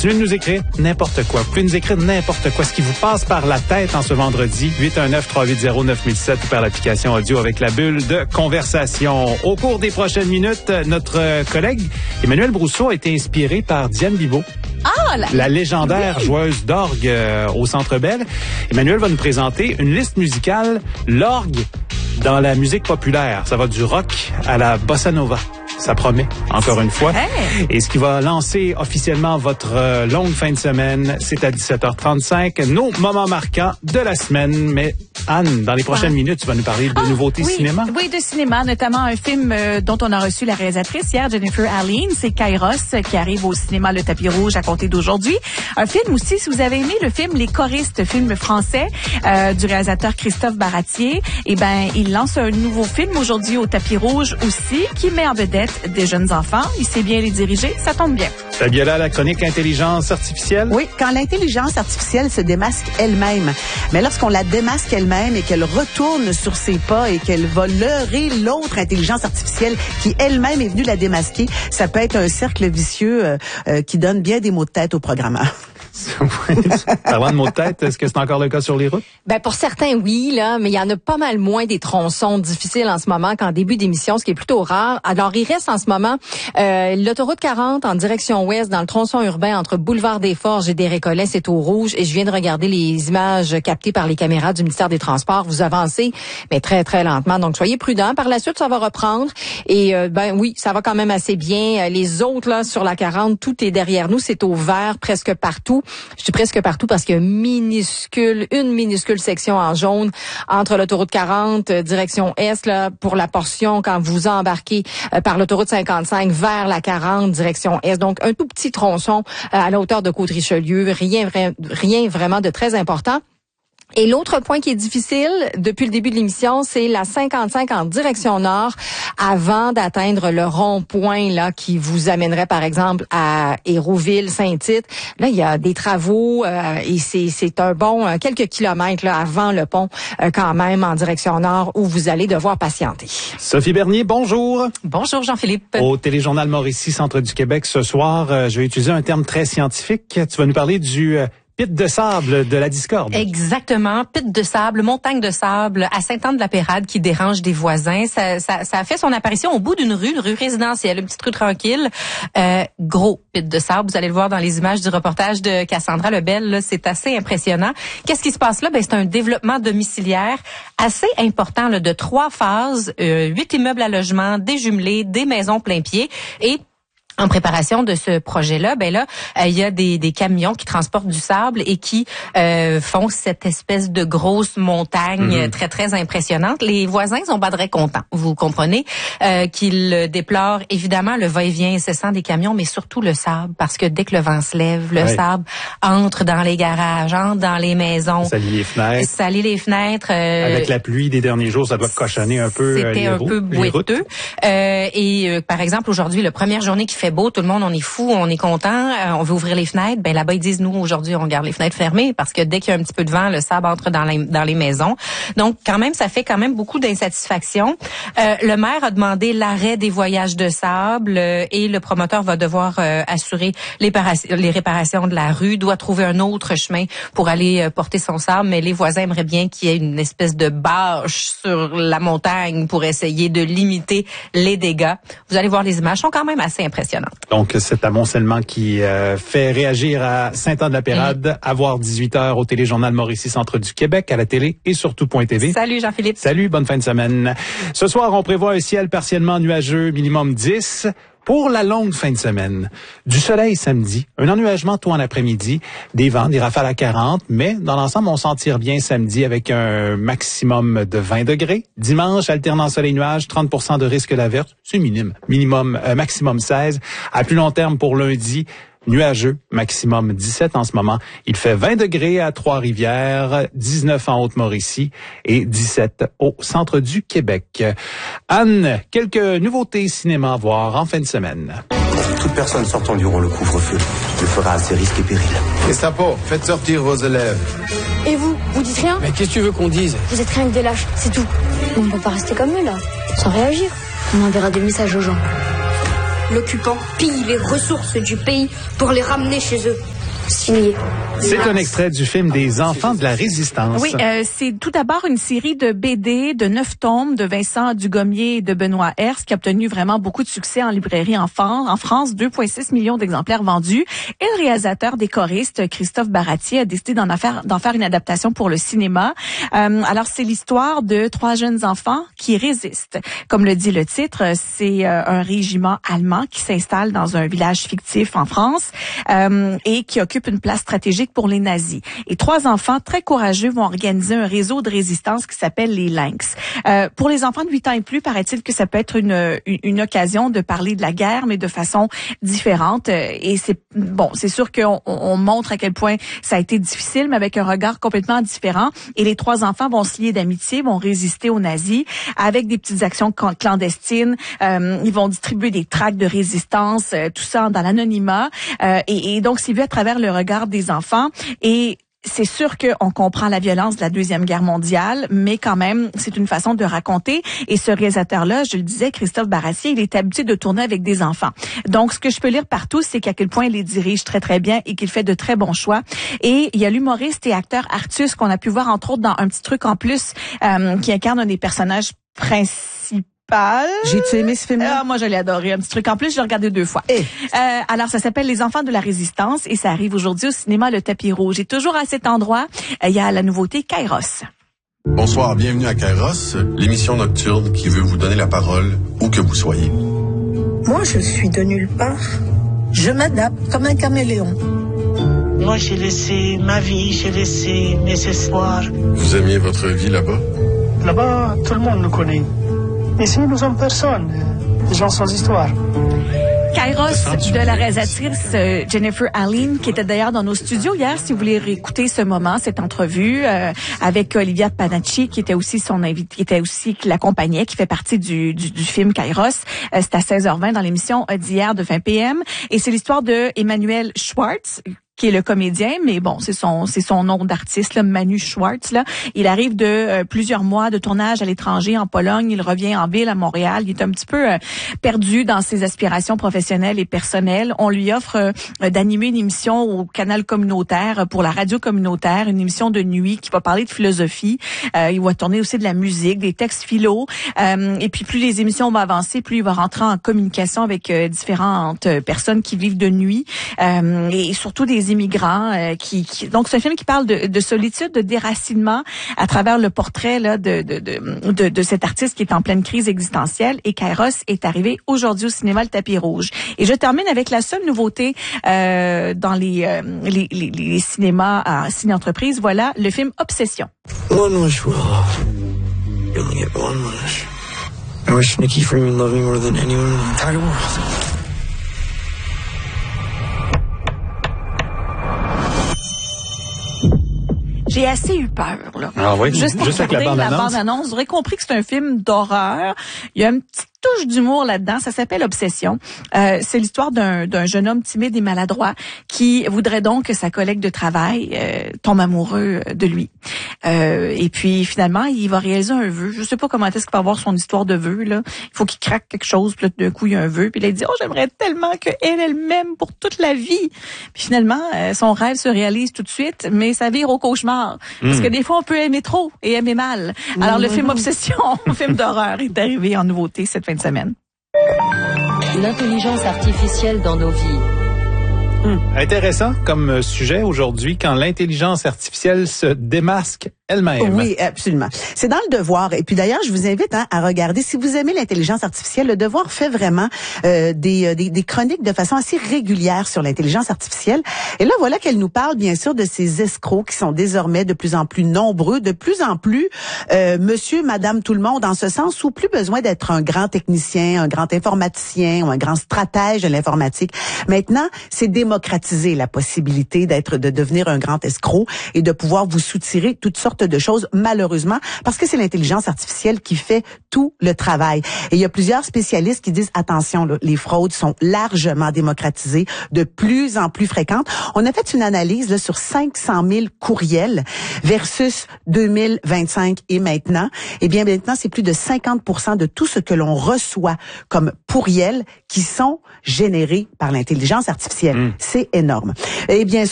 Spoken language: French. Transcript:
Continuez de nous écrire n'importe quoi. Vous pouvez nous écrire n'importe quoi, ce qui vous passe par la tête en ce vendredi. 819-380-9007 ou par l'application audio avec la bulle de conversation. Au cours des prochaines minutes, notre collègue Emmanuel Brousseau a été inspiré par Diane Bibeau. La légendaire joueuse d'orgue au Centre Bell. Emmanuel va nous présenter une liste musicale, l'orgue dans la musique populaire. Ça va du rock à la bossa nova. Ça promet, encore une fois. Hey. Et ce qui va lancer officiellement votre longue fin de semaine, c'est à 17h35, nos moments marquants de la semaine. Mais Anne, dans les prochaines minutes, tu vas nous parler de nouveautés cinéma. Oui, de cinéma, notamment un film dont on a reçu la réalisatrice hier, Jennifer Aline. C'est Kairos qui arrive au cinéma Le Tapis Rouge à compter d'aujourd'hui. Un film aussi, si vous avez aimé le film Les Choristes, film français du réalisateur Christophe Baratier, eh ben, il lance un nouveau film aujourd'hui au Tapis Rouge aussi, qui met en vedette des jeunes enfants. Il sait bien les diriger, ça tombe bien. Fabiola, la chronique intelligence artificielle. Oui, quand l'intelligence artificielle se démasque elle-même. Mais lorsqu'on la démasque elle-même et qu'elle retourne sur ses pas et qu'elle va leurrer l'autre intelligence artificielle qui elle-même est venue la démasquer, ça peut être un cercle vicieux qui donne bien des maux de tête aux programmeurs. Parlant de mots de tête, est-ce que c'est encore le cas sur les routes? Ben, pour certains, oui, là, mais il y en a pas mal moins des tronçons difficiles en ce moment qu'en début d'émission, ce qui est plutôt rare. Alors, il reste en ce moment l'autoroute 40 en direction ouest dans le tronçon urbain entre Boulevard des Forges et des Récollets, c'est au rouge. Et je viens de regarder les images captées par les caméras du ministère des Transports. Vous avancez, mais très, très lentement. Donc, soyez prudents. Par la suite, ça va reprendre. Et, ben oui, ça va quand même assez bien. Les autres, là, sur la 40, tout est derrière nous. C'est au vert presque partout. Je dis presque partout parce qu'il y a une minuscule section en jaune entre l'autoroute 40 direction est là pour la portion quand vous embarquez par l'autoroute 55 vers la 40 direction est. Donc un tout petit tronçon à la hauteur de Côte-Richelieu, rien vraiment de très important. Et l'autre point qui est difficile depuis le début de l'émission, c'est la 55 en direction nord avant d'atteindre le rond-point là qui vous amènerait par exemple à Hérouville, Saint-Tite. Là, il y a des travaux et c'est un bon quelques kilomètres là avant le pont quand même en direction nord où vous allez devoir patienter. Sophie Bernier, bonjour. Bonjour Jean-Philippe. Au Téléjournal Mauricie, Centre du Québec ce soir, je vais utiliser un terme très scientifique. Tu vas nous parler du pit de sable de la discorde. Exactement, pit de sable, montagne de sable à Sainte-Anne-de-la-Pérade qui dérange des voisins. Ça a fait son apparition au bout d'une rue, une rue résidentielle, une petite rue tranquille. Gros pit de sable, vous allez le voir dans les images du reportage de Cassandra Lebel, là, c'est assez impressionnant. Qu'est-ce qui se passe là? Ben, c'est un développement domiciliaire assez important là, de 3 phases, 8 immeubles à logement, des jumelés, des maisons plein pied et en préparation de ce projet-là, ben là, il y a des camions qui transportent du sable et qui font cette espèce de grosse montagne très, très impressionnante. Les voisins sont pas très contents, vous comprenez, qu'ils déplorent évidemment le va-et-vient incessant des camions, mais surtout le sable, parce que dès que le vent se lève, le sable entre dans les garages, entre dans les maisons. Salit les fenêtres. Avec la pluie des derniers jours, ça doit cochonner un peu C'était un peu boiteux. Par exemple, aujourd'hui, la première journée qui fait beau, tout le monde, on est fou, on est content, on veut ouvrir les fenêtres. Ben là-bas, ils disent, nous, aujourd'hui, on garde les fenêtres fermées parce que dès qu'il y a un petit peu de vent, le sable entre dans les maisons. Donc, quand même, ça fait quand même beaucoup d'insatisfaction. Le maire a demandé l'arrêt des voyages de sable et le promoteur va devoir assurer les réparations de la rue, doit trouver un autre chemin pour aller porter son sable, mais les voisins aimeraient bien qu'il y ait une espèce de bâche sur la montagne pour essayer de limiter les dégâts. Vous allez voir, les images sont quand même assez impressionnantes. Donc, cet amoncellement qui fait réagir à Sainte-Anne-de-la-Pérade, à voir 18h au Téléjournal Mauricie, Centre du Québec, à la télé et surtout .tv. Salut Jean-Philippe. Salut, bonne fin de semaine. Ce soir, on prévoit un ciel partiellement nuageux, minimum 10. Pour la longue fin de semaine, du soleil samedi, un ennuagement tôt en après-midi, des vents, des rafales à 40, mais dans l'ensemble, on s'en tire bien samedi avec un maximum de 20 degrés. Dimanche, alternant soleil-nuage, 30% de risque d'averse, c'est maximum 16. À plus long terme pour lundi, nuageux, maximum 17 en ce moment. Il fait 20 degrés à Trois-Rivières, 19 en Haute-Mauricie et 17 au centre du Québec. Anne, quelques nouveautés cinéma à voir en fin de semaine. Toute personne sortant durant le couvre-feu le fera à ses risques et périls. Gestapo, faites sortir vos élèves. Et vous dites rien? Mais qu'est-ce que tu veux qu'on dise? Vous êtes rien que des lâches, c'est tout. On ne peut pas rester comme eux là, sans réagir. On enverra des messages aux gens. l'occupant pille les ressources du pays pour les ramener chez eux. Signé. C'est un extrait du film des Enfants de la Résistance. Oui, c'est tout d'abord une série de BD de 9 tomes de Vincent Dugommier et de Benoît Herse qui a obtenu vraiment beaucoup de succès en librairie en France, 2,6 millions d'exemplaires vendus. Et le réalisateur des choristes, Christophe Baratier, a décidé d'en faire une adaptation pour le cinéma. Alors, c'est l'histoire de 3 jeunes enfants qui résistent. Comme le dit le titre, c'est un régiment allemand qui s'installe dans un village fictif en France et qui occupe une place stratégique pour les nazis. Et 3 enfants très courageux vont organiser un réseau de résistance qui s'appelle les Lynx. Pour les enfants de 8 ans et plus, paraît-il que ça peut être une occasion de parler de la guerre, mais de façon différente. Et c'est sûr qu'on montre à quel point ça a été difficile, mais avec un regard complètement différent. Et les 3 enfants vont se lier d'amitié, vont résister aux nazis avec des petites actions clandestines. Ils vont distribuer des tracts de résistance, tout ça dans l'anonymat. Et donc, c'est vu à travers le regard des enfants. Et c'est sûr qu'on comprend la violence de la Deuxième Guerre mondiale, mais quand même, c'est une façon de raconter. Et ce réalisateur-là, je le disais, Christophe Baratier, il est habitué de tourner avec des enfants. Donc, ce que je peux lire partout, c'est qu'à quel point il les dirige très, très bien et qu'il fait de très bons choix. Et il y a l'humoriste et acteur Artus qu'on a pu voir, entre autres, dans Un petit truc en plus, qui incarne un des personnages principaux. J'ai-tu aimé ce film-là? Moi, je l'ai adoré. Un petit truc en plus, je l'ai regardé 2 fois. Alors, ça s'appelle Les Enfants de la Résistance et ça arrive aujourd'hui au cinéma Le Tapis Rouge. Et toujours à cet endroit, il y a la nouveauté Kairos. Bonsoir, bienvenue à Kairos, l'émission nocturne qui veut vous donner la parole où que vous soyez. Moi, je suis de nulle part. Je m'adapte comme un caméléon. Moi, j'ai laissé ma vie, j'ai laissé mes espoirs. Vous aimiez votre vie là-bas? Là-bas, tout le monde nous connaît. Ici, nous sommes personne. Les gens sans histoire. Kairos de la réalisatrice Jennifer Aline, qui était d'ailleurs dans nos studios hier, si vous voulez réécouter ce moment, cette entrevue avec Olivia Panacci, qui était aussi son invité, qui était aussi qui l'accompagnait, qui fait partie du film Kairos. C'est à 16h20 dans l'émission d'hier de 20 p.m. Et c'est l'histoire de Emmanuel Schwartz, qui est le comédien, mais bon, c'est son nom d'artiste, là, Manu Schwartz, là. Il arrive de plusieurs mois de tournage à l'étranger, en Pologne. Il revient en ville, à Montréal. Il est un petit peu perdu dans ses aspirations professionnelles et personnelles. On lui offre d'animer une émission au canal communautaire, pour la radio communautaire, une émission de nuit qui va parler de philosophie. Il va tourner aussi de la musique, des textes philo. Et puis, plus les émissions vont avancer, plus il va rentrer en communication avec différentes personnes qui vivent de nuit. Et surtout des immigrants donc c'est un film qui parle de solitude, de déracinement à travers le portrait là de cet artiste qui est en pleine crise existentielle. Et Kairos est arrivé aujourd'hui au cinéma Le Tapis Rouge. Et je termine avec la seule nouveauté dans les cinémas à Ciné-Entreprise. Voilà le film Obsession. One wish for love. You only get one wish. I wish Nikki Freeman loved me more than anyone in the entire world. J'ai assez eu peur, là. Ah oui, juste avec la bande-annonce. Vous aurez compris que c'est un film d'horreur. Il y a une petite touche d'humour là-dedans. Ça s'appelle Obsession. C'est l'histoire d'un jeune homme timide et maladroit qui voudrait donc que sa collègue de travail tombe amoureux de lui. Et puis, finalement, il va réaliser un vœu. Je sais pas comment est-ce qu'il va avoir son histoire de vœu, là. Il faut qu'il craque quelque chose, puis là, d'un coup, il y a un vœu. Puis là, il dit, j'aimerais tellement qu'elle m'aime pour toute la vie. Puis finalement, son rêve se réalise tout de suite, mais ça vire au cauchemar. Parce que des fois, on peut aimer trop et aimer mal. Alors, le film Obsession, un film d'horreur, est arrivé en nouveauté cette fin de semaine. L'intelligence artificielle dans nos vies. Intéressant comme sujet aujourd'hui, quand l'intelligence artificielle se démasque elle-même. Oui, absolument. C'est dans Le Devoir. Et puis d'ailleurs, je vous invite à regarder. Si vous aimez l'intelligence artificielle, Le Devoir fait vraiment des chroniques de façon assez régulière sur l'intelligence artificielle. Et là, voilà qu'elle nous parle bien sûr de ces escrocs qui sont désormais de plus en plus nombreux, de plus en plus monsieur, madame, tout le monde, en ce sens où plus besoin d'être un grand technicien, un grand informaticien ou un grand stratège de l'informatique. Maintenant, c'est démocratiser la possibilité de devenir un grand escroc et de pouvoir vous soutirer toutes sortes sortes de choses, malheureusement, parce que c'est l'intelligence artificielle qui fait tout le travail. Et il y a plusieurs spécialistes qui disent, attention, là, les fraudes sont largement démocratisées, de plus en plus fréquentes. On a fait une analyse là, sur 500 000 courriels versus 2025 et maintenant. Eh bien, maintenant, c'est plus de 50% de tout ce que l'on reçoit comme courriels qui sont générés par l'intelligence artificielle. C'est énorme. Et bien